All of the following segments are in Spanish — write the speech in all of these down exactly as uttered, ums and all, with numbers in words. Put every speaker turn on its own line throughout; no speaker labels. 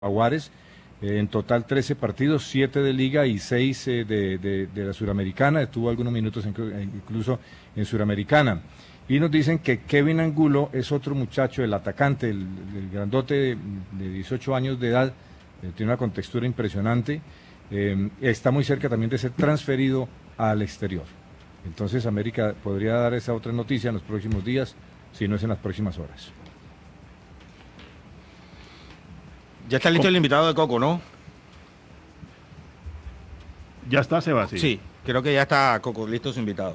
Jaguares, eh, en total trece partidos, siete de Liga y seis eh, de, de, de la Suramericana, estuvo algunos minutos en, incluso en Suramericana. Y nos dicen que Kevin Angulo es otro muchacho, el atacante, el, el grandote de, de dieciocho años de edad, eh, tiene una contextura impresionante, eh, está muy cerca también de ser transferido al exterior. Entonces América podría dar esa otra noticia en los próximos días, si no es en las próximas horas.
Ya está listo el invitado de Coco, ¿no?
¿Ya está, Sebastián?
Sí, creo que ya está Coco, listo su invitado.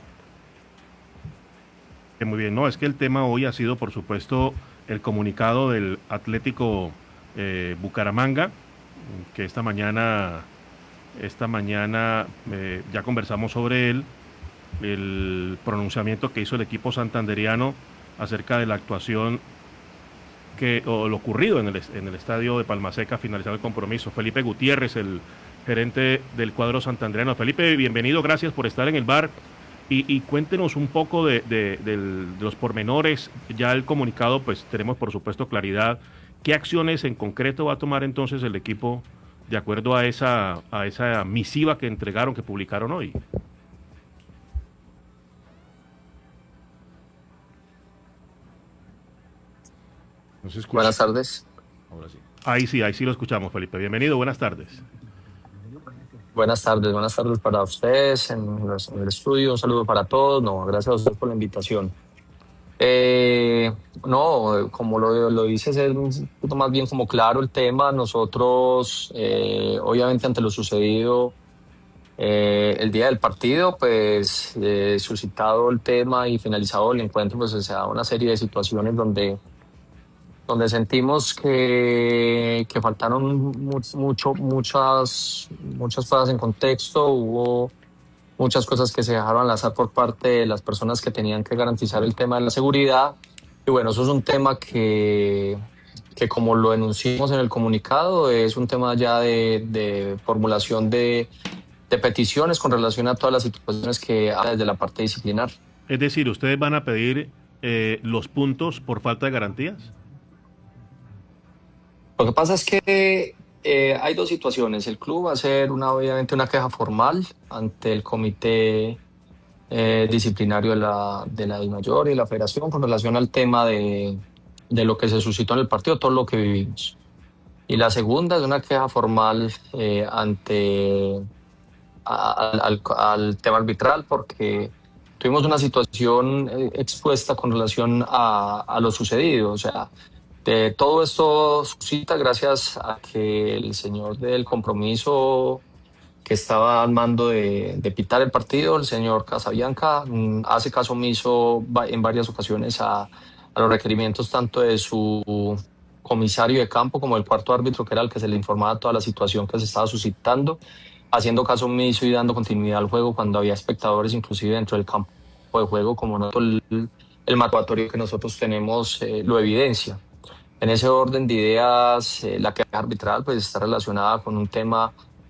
Muy bien, no, es que el tema hoy ha sido, por supuesto, el comunicado del Atlético eh, Bucaramanga, que esta mañana, esta mañana eh, ya conversamos sobre él, el pronunciamiento que hizo el equipo santanderiano acerca de la actuación que, o lo ocurrido en el, en el estadio de Palmaseca, finalizado el compromiso. Felipe Gutiérrez, el gerente del cuadro santanderiano. Felipe, bienvenido, gracias por estar en el bar. Y, y cuéntenos un poco de, de, de, de los pormenores. Ya el comunicado, pues tenemos por supuesto claridad. ¿Qué acciones en concreto va a tomar entonces el equipo de acuerdo a esa, a esa misiva que entregaron, que publicaron hoy?
¿No se escucha? Buenas tardes.
Ahora sí. Ahí sí, ahí sí lo escuchamos, Felipe. Bienvenido, buenas tardes.
Buenas tardes, buenas tardes para ustedes en, los, en el estudio. Un saludo para todos. No, gracias a ustedes por la invitación. Eh, no, como lo, lo dices, es un poquito más bien como claro el tema. Nosotros, eh, obviamente, ante lo sucedido eh, el día del partido, pues eh, suscitado el tema y finalizado el encuentro, pues se da una serie de situaciones donde donde sentimos que, que faltaron mucho, muchas, muchas cosas en contexto, hubo muchas cosas que se dejaron al azar por parte de las personas que tenían que garantizar el tema de la seguridad. Y bueno, eso es un tema que, que como lo enunciamos en el comunicado, es un tema ya de, de formulación de, de peticiones con relación a todas las situaciones que hay desde la parte disciplinar.
Es decir, ¿ustedes van a pedir eh, los puntos por falta de garantías?
Lo que pasa es que eh, hay dos situaciones. El club va a hacer una, obviamente una queja formal ante el comité eh, disciplinario de la, de la DIMAYOR y la federación con relación al tema de, de lo que se suscitó en el partido, todo lo que vivimos. Y la segunda es una queja formal eh, ante a, al, al tema arbitral, porque tuvimos una situación eh, expuesta con relación a, a lo sucedido. O sea, de todo esto suscita gracias a que el señor del compromiso que estaba al mando de, de pitar el partido, el señor Casabianca, hace caso omiso en varias ocasiones a, a los requerimientos tanto de su comisario de campo como del cuarto árbitro, que era el que se le informaba toda la situación que se estaba suscitando, haciendo caso omiso y dando continuidad al juego cuando había espectadores inclusive dentro del campo de juego, como no el, el matatuatorio que nosotros tenemos eh, lo evidencia. En ese orden de ideas, eh, la queja arbitral pues está relacionada con un tema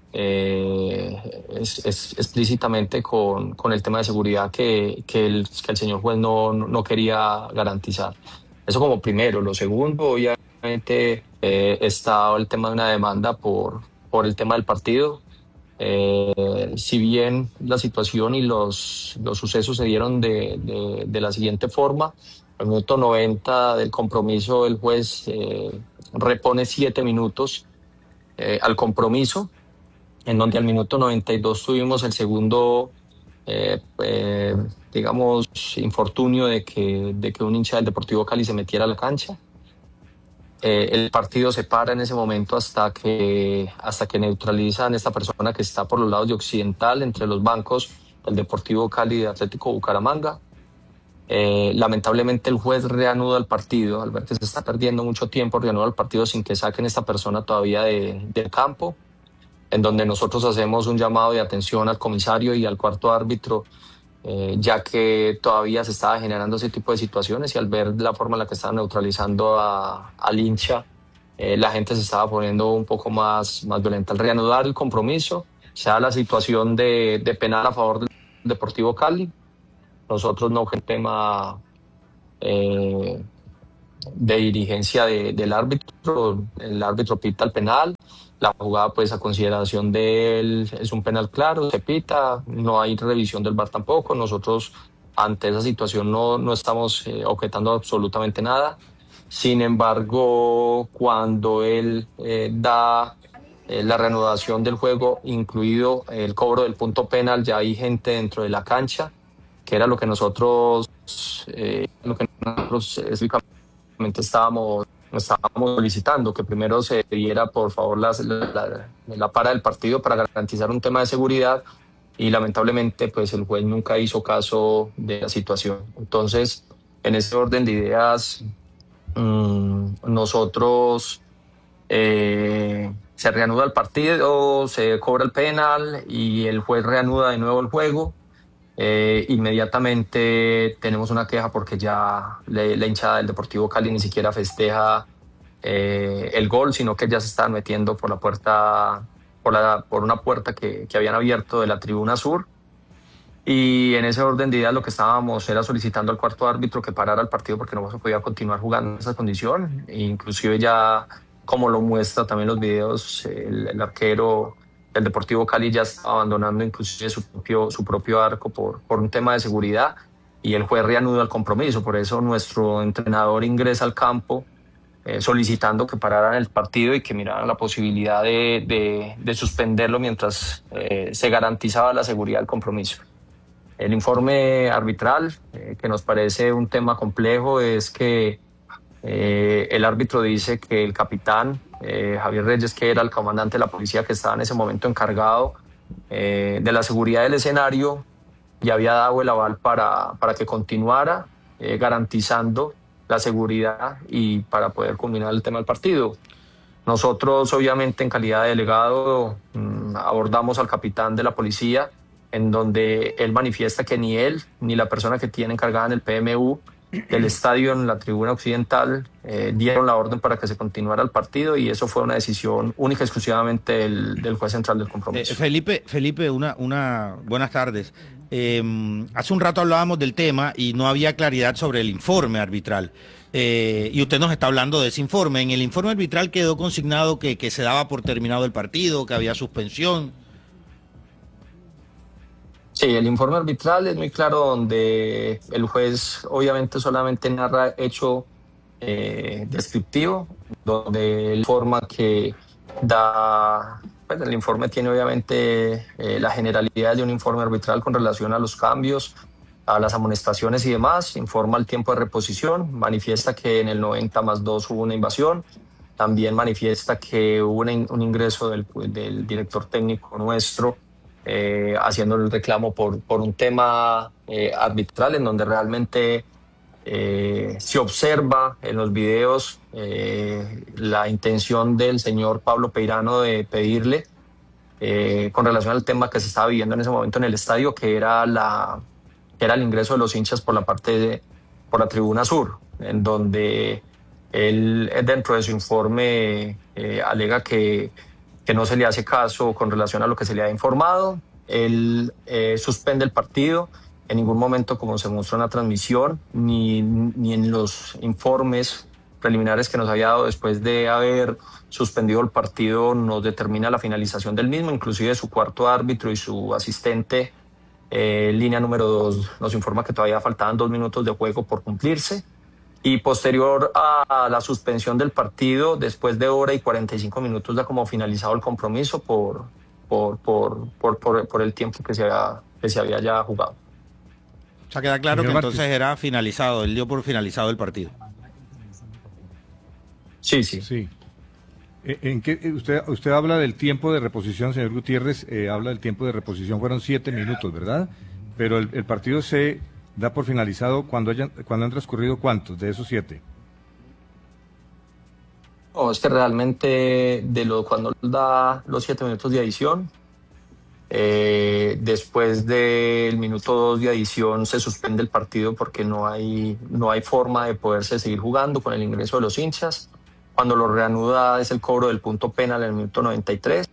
eh, es, es, explícitamente con, con el tema de seguridad que, que, el, que el señor juez no, no quería garantizar. Eso como primero. Lo segundo, obviamente, eh, está el tema de una demanda por, por el tema del partido. Eh, si bien la situación y los, los sucesos se dieron de, de, de la siguiente forma, al minuto noventa del compromiso el juez eh, repone siete minutos eh, al compromiso, en donde al minuto noventa y dos tuvimos el segundo, eh, eh, digamos, infortunio de que, de que un hincha del Deportivo Cali se metiera a la cancha. Eh, el partido se para en ese momento hasta que, hasta que neutralizan a esta persona que está por los lados de Occidental, entre los bancos del Deportivo Cali y de Atlético Bucaramanga. Eh, lamentablemente el juez reanuda el partido, al ver que se está perdiendo mucho tiempo, reanuda el partido sin que saquen a esta persona todavía de, del campo, en donde nosotros hacemos un llamado de atención al comisario y al cuarto árbitro, eh, ya que todavía se estaba generando ese tipo de situaciones y al ver la forma en la que estaban neutralizando a, al hincha, eh, la gente se estaba poniendo un poco más, más violenta. Al reanudar el compromiso, se da la situación de, de penal a favor del Deportivo Cali. Nosotros no fue un tema eh, de dirigencia de, del árbitro. El árbitro pita el penal, la jugada pues a consideración de él es un penal claro, se pita, no hay revisión del V A R tampoco. Nosotros ante esa situación no, no estamos eh, objetando absolutamente nada. Sin embargo, cuando él eh, da eh, la reanudación del juego, incluido el cobro del punto penal, ya hay gente dentro de la cancha, que era lo que nosotros, eh, lo que nosotros específicamente estábamos, estábamos solicitando, que primero se diera por favor la, la, la para del partido para garantizar un tema de seguridad, y lamentablemente pues el juez nunca hizo caso de la situación. Entonces, en ese orden de ideas, mmm, nosotros eh, se reanuda el partido, se cobra el penal y el juez reanuda de nuevo el juego. Eh, inmediatamente tenemos una queja porque ya le, la hinchada del Deportivo Cali ni siquiera festeja eh, el gol, sino que ya se están metiendo por la puerta, por, la, por una puerta que, que habían abierto de la tribuna sur. Y en ese orden de ideas lo que estábamos era solicitando al cuarto árbitro que parara el partido porque no se podía continuar jugando en esa condición. E inclusive ya, como lo muestra también los videos, el, el arquero del Deportivo Cali ya está abandonando inclusive su propio, su propio arco por, por un tema de seguridad, y el juez reanuda el compromiso. Por eso nuestro entrenador ingresa al campo eh, solicitando que pararan el partido y que miraran la posibilidad de, de, de suspenderlo mientras eh, se garantizaba la seguridad del compromiso. El informe arbitral, eh, que nos parece un tema complejo, es que eh, el árbitro dice que el capitán eh, Javier Reyes, que era el comandante de la policía que estaba en ese momento encargado eh, de la seguridad del escenario, ya había dado el aval para, para que continuara eh, garantizando la seguridad y para poder culminar el tema del partido. Nosotros, obviamente, en calidad de delegado, mmm, abordamos al capitán de la policía, en donde él manifiesta que ni él ni la persona que tiene encargada en el P M U del estadio en la tribuna occidental eh, dieron la orden para que se continuara el partido, y eso fue una decisión única y exclusivamente del, del juez central del compromiso.
Eh, Felipe, Felipe, una, una buenas tardes. Eh, hace un rato hablábamos del tema y no había claridad sobre el informe arbitral. Eh, y usted nos está hablando de ese informe. En el informe arbitral quedó consignado que, que se daba por terminado el partido, que había suspensión.
Sí, el informe arbitral es muy claro, donde el juez obviamente solamente narra hecho eh, descriptivo, donde él informa que da, pues el informe tiene obviamente eh, la generalidad de un informe arbitral con relación a los cambios, a las amonestaciones y demás, informa el tiempo de reposición, manifiesta que en el noventa más dos hubo una invasión, también manifiesta que hubo una, un ingreso del, del director técnico nuestro, Eh, haciendo el reclamo por, por un tema eh, arbitral, en donde realmente eh, se observa en los videos eh, la intención del señor Pablo Peirano de pedirle eh, con relación al tema que se estaba viviendo en ese momento en el estadio, que era, la, que era el ingreso de los hinchas por la parte de, por la tribuna sur, en donde él, dentro de su informe, eh, alega que que no se le hace caso con relación a lo que se le ha informado. Él eh, suspende el partido. En ningún momento, como se mostró en la transmisión, ni, ni en los informes preliminares que nos había dado después de haber suspendido el partido, nos determina la finalización del mismo. Inclusive su cuarto árbitro y su asistente, eh, línea número dos, nos informa que todavía faltaban dos minutos de juego por cumplirse. Y posterior a la suspensión del partido, después de hora y cuarenta y cinco minutos, da como finalizado el compromiso por, por, por, por, por, por el tiempo que se, había, que se había ya jugado.
O sea, queda claro
Señor
que
Márquez.
entonces era finalizado, él dio por finalizado el partido.
Sí, sí.
Sí. Eh, ¿En qué, eh, usted, usted habla del tiempo de reposición, señor Gutiérrez, eh, habla del tiempo de reposición, fueron siete minutos, ¿verdad? Pero el, el partido se da por finalizado cuando, hayan, cuando han transcurrido ¿cuántos de esos siete?
No, es que realmente de lo, cuando da los siete minutos de adición, eh, después del minuto dos de adición se suspende el partido porque no hay, no hay forma de poderse seguir jugando con el ingreso de los hinchas. Cuando lo reanuda es el cobro del punto penal en el minuto noventa y tres.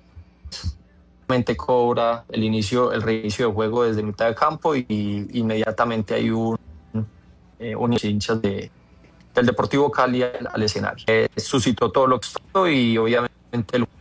Cobra el inicio, el reinicio de juego desde mitad de campo, y, y inmediatamente hay un, eh, unos hinchas de, del Deportivo Cali al, al escenario. Eh, suscitó todo lo que pasó y obviamente el